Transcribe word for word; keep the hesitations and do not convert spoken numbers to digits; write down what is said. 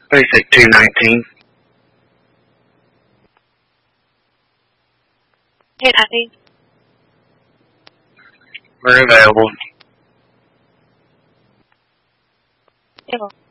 Let me say two nineteen. Hey, Abby. We're available. Yeah.